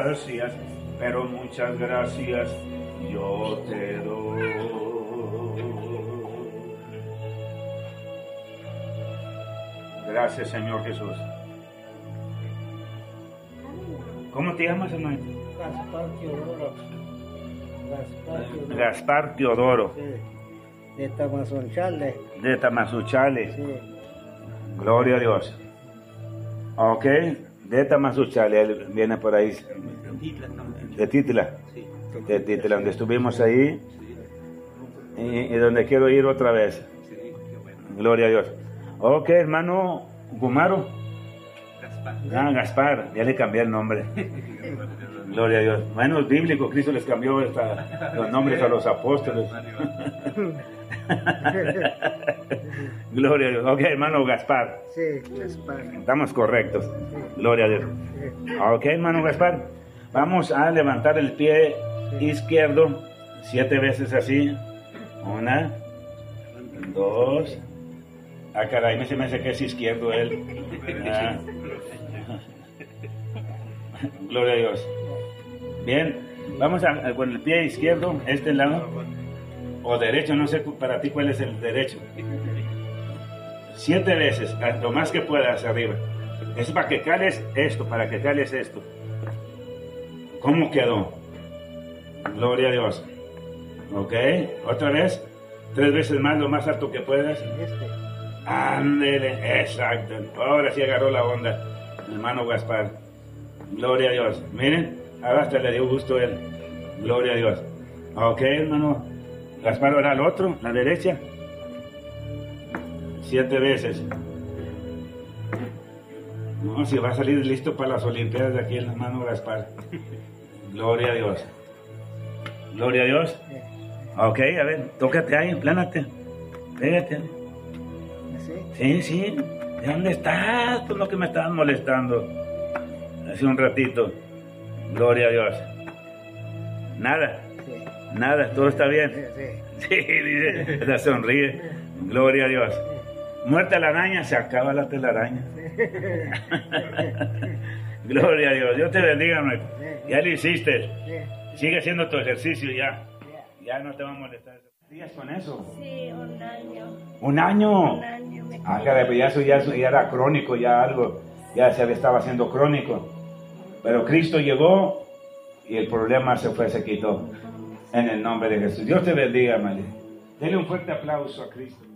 gracias, pero muchas gracias yo te doy. Gracias, Señor Jesús. ¿Cómo te llamas, hermano? Gaspar Teodoro. Gaspar Teodoro. Sí. De Tamazunchale. De Tamazunchale. Sí. Gloria a Dios. Ok, de Tamazunchale, él viene por ahí. De Titla. De Titla, donde estuvimos ahí. Y donde quiero ir otra vez. Gloria a Dios. Ok, hermano Gumaro. Gaspar, ya le cambié el nombre. Gloria a Dios. Bueno, es bíblico, Cristo les cambió los nombres a los apóstoles. Gloria a Dios. Ok, hermano Gaspar. Sí, Gaspar. Estamos correctos. Gloria a Dios. Ok, hermano Gaspar. Vamos a levantar el pie izquierdo 7 veces así. 1, 2. Ah, caray, se me hace que es izquierdo él. Gloria a Dios. Bien, vamos con el pie izquierdo, este lado, o derecho, no sé para ti cuál es el derecho. 7 veces, lo más que puedas arriba. Es para que cales esto, para que cales esto. ¿Cómo quedó? Gloria a Dios. Ok, otra vez, 3 veces más, lo más alto que puedas. Ándele, exacto. Ahora sí agarró la onda, hermano Gaspar. Gloria a Dios. Miren, ahora hasta le dio gusto él. Gloria a Dios. Ok, hermano Gaspar, ahora al otro, la derecha. 7 veces. No, si va a salir listo para las Olimpiadas de aquí el hermano Gaspar. Gloria a Dios. Gloria a Dios. Ok, a ver, tócate ahí, plánate. Pégate. Sí. ¿De dónde estás? Tú lo que me estabas molestando hace un ratito. Gloria a Dios. Nada. Sí. Nada, todo está bien. Sí, dice, la sonríe. Gloria a Dios. Muerta la araña, se acaba la telaraña. Gloria a Dios. Dios te bendiga, hermano. Ya lo hiciste. Sigue haciendo tu ejercicio ya. Ya no te va a molestar. ¿Sigues con eso? Sí, 1 año. ¿Un año? 1 año. Ah, caray, pues eso ya era crónico, ya algo, ya se estaba haciendo crónico. Pero Cristo llegó y el problema se quitó. En el nombre de Jesús. Dios te bendiga, María. Dele un fuerte aplauso a Cristo.